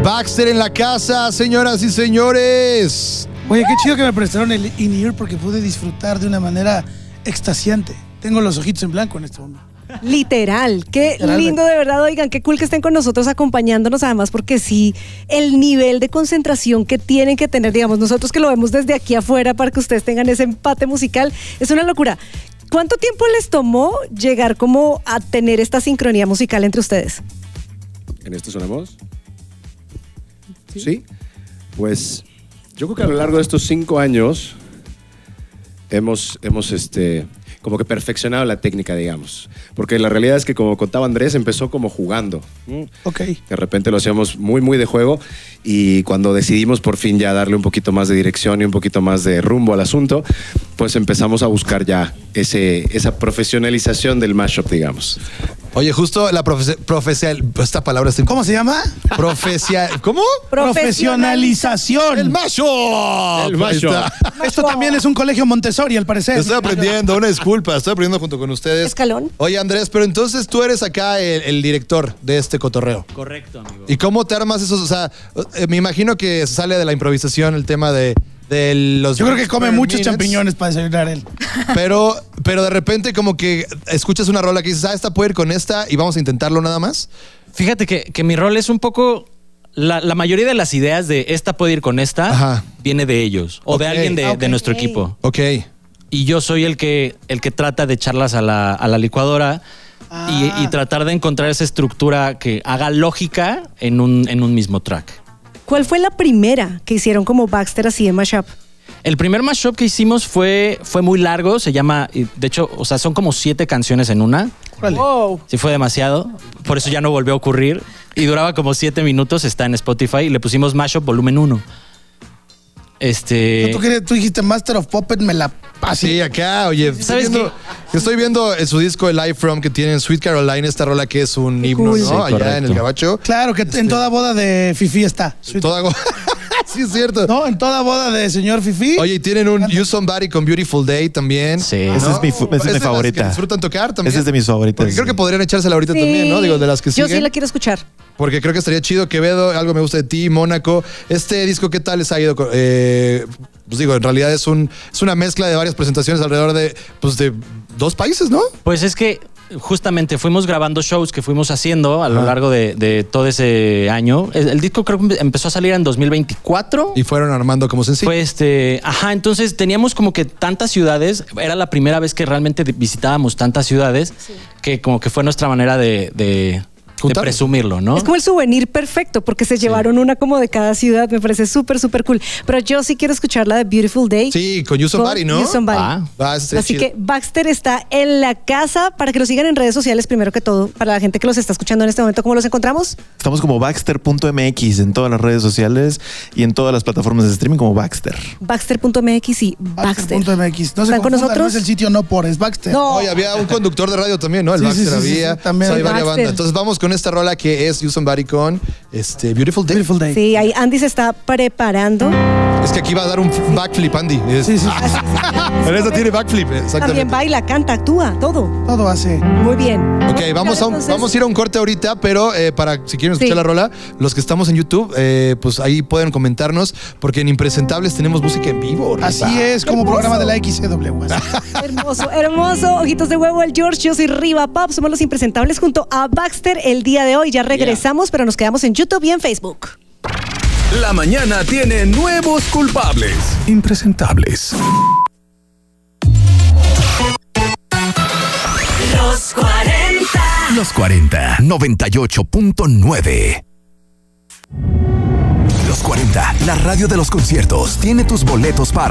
Baxter en la casa, señoras y señores. Oye, qué chido que me prestaron el in-ear porque pude disfrutar de una manera extasiante. Tengo los ojitos en blanco en este momento. Literal, qué lindo de verdad, oigan, qué cool que estén con nosotros acompañándonos, además porque sí, el nivel de concentración que tienen que tener, digamos, nosotros que lo vemos desde aquí afuera para que ustedes tengan ese empate musical, es una locura. ¿Cuánto tiempo les tomó llegar como a tener esta sincronía musical entre ustedes? ¿En esto sonamos? Sí. Pues yo creo que a lo largo de estos 5 años hemos como que perfeccionado la técnica, digamos. Porque la realidad es que, como contaba Andrés, empezó como jugando. Ok. De repente lo hacíamos muy, muy de juego, y cuando decidimos por fin ya darle un poquito más de dirección y un poquito más de rumbo al asunto, pues empezamos a buscar ya esa profesionalización del mashup, digamos. Oye, justo la esta palabra está... ¿Cómo se llama? ¿Cómo? Profesionalización. El mashup. El mashup. Esto también es un colegio Montessori, al parecer. Estoy aprendiendo, una disculpa, estoy aprendiendo junto con ustedes. Escalón. Oye, Andrés, pero entonces tú eres acá el director de este cotorreo. Correcto, amigo. ¿Y cómo te armas esos? O sea, me imagino que sale de la improvisación el tema de los... Yo creo que come muchos minutes, champiñones para desayunar él. Pero de repente como que escuchas una rola que dices, esta puede ir con esta y vamos a intentarlo nada más. Fíjate que mi rol es un poco... La mayoría de las ideas de esta puede ir con esta, ajá, viene de ellos o de alguien de nuestro equipo. Ok. Y yo soy el que trata de echarlas a la licuadora y tratar de encontrar esa estructura que haga lógica en un mismo track. ¿Cuál fue la primera que hicieron como Baxter así de mashup? El primer mashup que hicimos fue muy largo, se llama, de hecho, o sea, son como 7 canciones en una. Wow. Sí, fue demasiado, por eso ya no volvió a ocurrir. Y duraba como 7 minutos, está en Spotify, y le pusimos Mashup Volumen 1. Tú dijiste Master of Puppet, me la pasé. Sí, acá, oye, estoy viendo su disco de Live From que tiene en Sweet Caroline, esta rola que es un himno, cool. ¿no? Sí, allá correcto. en el gabacho. Claro que en toda boda de Fifi está. Sí, es cierto. No, en toda boda de señor Fifi. Oye, y tienen un You Somebody con Beautiful Day también. Sí. ¿no? Esa es mi de las favorita. que disfrutan tocar también. Esa es de mis favoritas. Porque creo que podrían echársela ahorita también, ¿no? Digo, de las que Yo siguen. sí la quiero escuchar. Porque creo que estaría chido. Quevedo, algo me gusta de ti, Mónaco. Este disco, ¿qué tal les ha ido? Pues digo, en realidad es una mezcla de varias presentaciones alrededor de 2 países, ¿no? Pues es que justamente fuimos grabando shows que fuimos haciendo a lo largo de todo ese año. El disco creo que empezó a salir en 2024. Y fueron armando como sencillo. Fue entonces teníamos como que tantas ciudades, era la primera vez que realmente visitábamos tantas ciudades, que como que fue nuestra manera de presumirlo, ¿no? Es como el souvenir perfecto, porque se llevaron una como de cada ciudad. Me parece súper, súper cool. Pero yo sí quiero escuchar la de Beautiful Day. Sí, con You Somebody, ¿no? You Somebody. Así que Baxter está en la casa. Para que lo sigan en redes sociales, primero que todo, para la gente que los está escuchando en este momento, ¿cómo los encontramos? Estamos como Baxter.mx en todas las redes sociales y en todas las plataformas de streaming como Baxter. Baxter.mx y Baxter. Baxter.mx. No se ¿Están con confundan, nosotros? no es el sitio No Por, es Baxter. No. Oye, había un conductor de radio también, ¿no? El Sí, Baxter sí, había. sí, también. Hay varias Baxter. bandas. Entonces vamos con esta rola que es You Somebody con Beautiful Day. Beautiful Day. Sí, ahí Andy se está preparando. Es que aquí va a dar un backflip, Andy. Sí. Pero esta tiene backflip, También exactamente. baila, canta, actúa, todo. Todo hace. Muy bien. Ok, vamos a ir a un corte ahorita, pero para si quieren escuchar la rola, los que estamos en YouTube, pues ahí pueden comentarnos, porque en Impresentables tenemos música en vivo. Así es, como programa de la XCW. Hermoso, hermoso. Ojitos de huevo, el George. Yo soy Riva Pop. Somos los Impresentables junto a Baxter el día de hoy. Ya regresamos, pero nos quedamos en YouTube y en Facebook. La mañana tiene nuevos culpables. Impresentables. Los 40. Los 40, 98.9. Los 40, la radio de los conciertos, tiene tus boletos para